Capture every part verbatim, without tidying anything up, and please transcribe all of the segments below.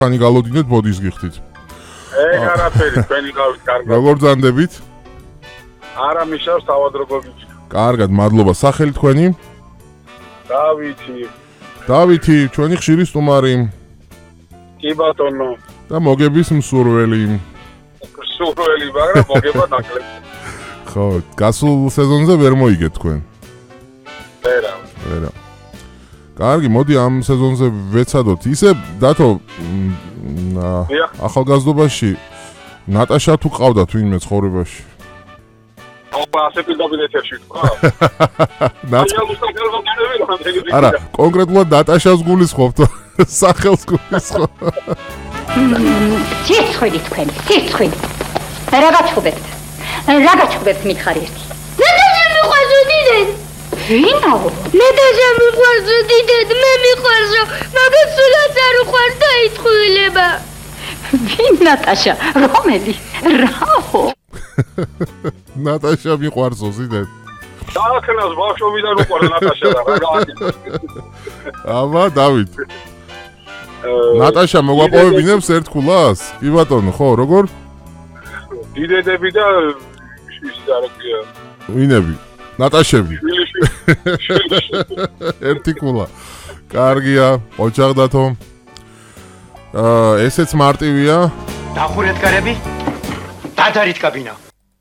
Ani galodinეთ ბოდის გიხდით. ეგ არაფერი, თქვენი გავით კარგად. როგორ ძანდებით? არა მიშავს თავად როგორ გიჩ. კარგად, მადლობა. სახელი თქვენი? დავითი. დავითი, ჩვენი ხშირი სტუმარი. კი ბატონო. და მოგების მსურველი. მსურველი, მაგრამ მოგება ნაკლები. ხო, გასულ სეზონზე ვერ მოიგეთ თქვენ. ვერა. ვერა. კარგი, მოდი ამ სეზონზე ვეცადოთ. ისე დათო ახალგაზრდობაში ნატაშა თუ ყავდათ ვინმე ცხოვრებაში? აბა, ასე პირდაპირ ეთერში თქვა? არა, კონკრეტულად ნატაშას გულისხმობთ, სახელს გულისხმობთ. ცეცხლი თქვენ, ცეცხლი. რა გაჩხუბებთ? რა გაჩხუბებთ მითხარი ერთი? ნატაშა მიყვარს უდიდენ. ვინაო? ნატაშა მიყვარს უდიდენ, მე მიყვარსო, მაგას სულაც არ უყვარს დაიწყვილება. ვინ ნატაშა? რომელი? რაო? ნატაშა მიყვარს უდიდენ. დააქნას ბავშვობიდან უყვარს ნატაშა და რა გააკეთებს? აბა, დავით. ნატაშა მოგვაპოვებინებს ერთ ქულას? კი ბატონო, ხო, როგორ? დიდედები და ის არაკია. ვინები? ნატაშები. ერთი ქულა. კარგია, ოჯახდათო. აა, ესეც მარტივია. დახურეთ კარები. დადარით კაბინა.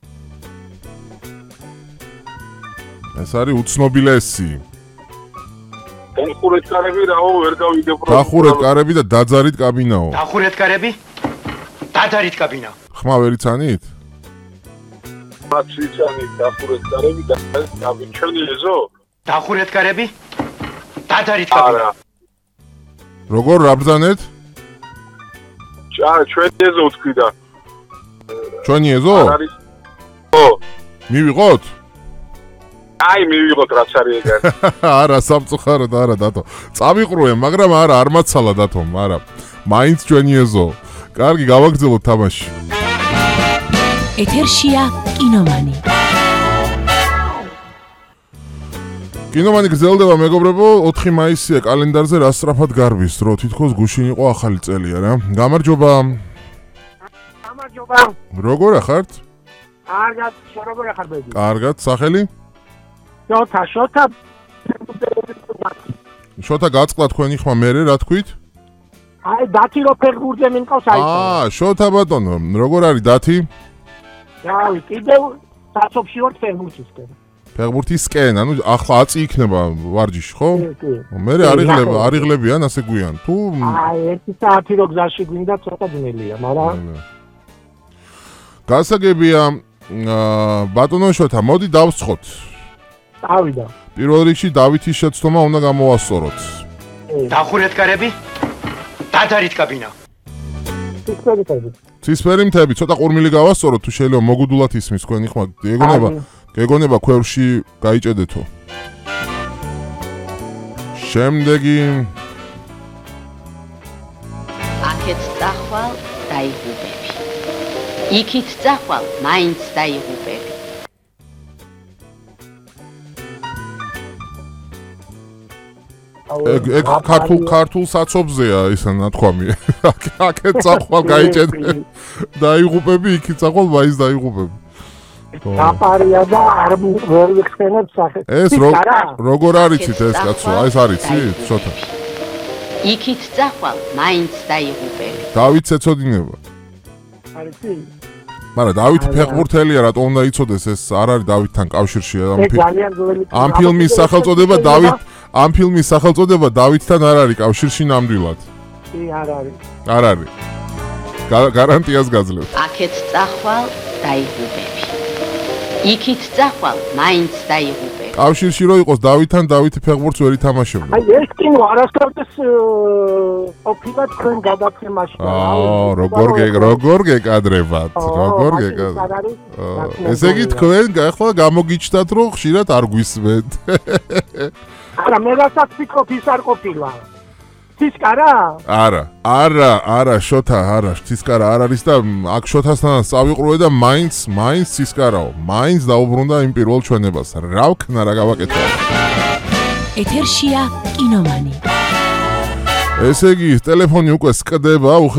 ეს არის უცნობილესი. დახურეთ კარები რაო ვერ გავიგებ რა. დახურეთ კარები და დაძარით კაბინაო. დახურეთ კარები. დადარით კაბინა. ხმა ვერ იცანით? მაციცანი დახურეთ კარები და კაბინა ჩვენი ეზო? დახურეთ კარები. დადარით კაბინა. არა. როგორ რაბრძანეთ? ჩა ჩვენი ეზო თქვი და. ჩვენი ეზო? არის. ო. მივიღოთ? აი მივიღოთ რაც არის ეგ. არა, სამწუხაროდ არა დათო. წავიყრუე, მაგრამ არა, არ მაცალა დათომ, არა. მაინც ჩვენი ეზო. კარგი, გავაგრძელოთ თამაში. ეთერშია კინომანი. კინომანი გრძელდება მეგობრებო, ოთხი მაისია კალენდარზე რა სწრაფად გარბის, დრო თითქოს გუშინ იყო ახალი წელია რა. გამარჯობა. გამარჯობა. როგორ ახართ? კარგად, როგორ ახარ ბედი? კარგად, სახელი? შოთა, შოთა. შოთა გაწყლა თქვენი ხმა მერე რა თქვით? აი, დათი რო ფეხბურთზე მინყავს აი. აა, შოთა ბატონო, როგორ არის დათი? რავი, კიდევ სასოფში ვარ ფეხბურთისკენ. ფეხბურთისკენ, ანუ ახლა აწი იქნება ვარჯიში, ხო? კი, კი. მერე არიღლება, არიღლებიან ასე გვიან. თუ აი, ერთი საათი რო გზაში გვინდა ცოტა ძნელია, მაგრამ გასაგებია, ბატონო შოთა, მოდი დავსხოთ. დავიდა. პირველ რიგში დავითის შეცდომა უნდა გამოვასწოროთ. დახურეთ კარები. დადარით კაბინა. ცისფერი ხები. ცისფერი მთები, ცოტა ყურმილი გავასწოროთ, თუ შეიძლება მოგუდულად ისმის თქვენი ხმა. გეგონება, გეგონება ქვევში გაიჭედეთო. შემდეგი აქეთ წახვალ დაიღუპები. იქით წახვალ მაინც დაიღუპები. ეგ ეგ ქართულ ქართულ საცობზეა ისა ნათქვამი. აქეთ წახვალ გაიჭედე. დაიღუპები, იქით წახვალ მაინც დაიღუპები. აპარია და არ ვიხსენებ სახეს. ეს როგორ არიცით ეს კაცო? აი ეს არიცით, შოთა. იქით წახვალ მაინც დაიღუპები. დავითს ეცოდინება. არიცი? მაგრამ დავითი ფეხბურთელია, რატომ უნდა იცოდეს ეს? არ არის დავითთან კავშირში ამ ამ ფილმის სახელწოდება დავით ამ ფილმის სახელწოდება დავითთან არ არის კავშირში ნამდვილად. კი, არ არის. არ არის. გარანტიას გაძლევს. აქეთ წახვალ დაიღუპები. იქით წახვალ მაინც დაიღუპები. კავშირში რო იყოს დავითთან, დავითი ფეხბურთს ვერ ითამაშებდა. აი ეს კინო არასდროს ოფილა თქვენ გადაცემაში. აა, როგორ გე როგორ გეკადრებათ, როგორ გეკადრებათ. ესე იგი თქვენ ახლა გამოგიჩნდათ, რომ ხშირად არ გვისმენთ. არა, მე რასაც ვფიქრობ, ის არ ყოფილა. თისკარა? არა, არა, არა, შოთა, არა, თისკარა არ არის და აქ შოთასთან წავიყრუე და მაინც, მაინც თისკარაო. მაინც დაუბრუნდა იმ პირველ ჩვენებას. რა ვქნა, რა გავაკეთე? ეთერშია კინომანი. ესე იგი, ტელეფონი უკვე სკდება,